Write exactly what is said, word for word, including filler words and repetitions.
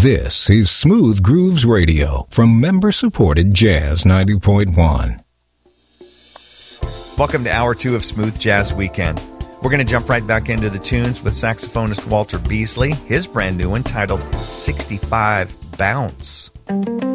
This is Smooth Grooves Radio from member-supported Jazz ninety point one. Welcome to Hour two of Smooth Jazz Weekend. We're going to jump right back into the tunes with saxophonist Walter Beasley, his brand new one titled sixty-five Bounce.